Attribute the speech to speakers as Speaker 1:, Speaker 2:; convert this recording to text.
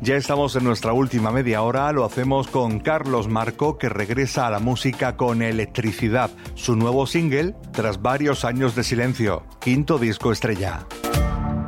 Speaker 1: Ya estamos en nuestra última media hora, lo hacemos con Carlos Marco, que regresa a la música con Electricidad, su nuevo single tras varios años de silencio, quinto disco estrella.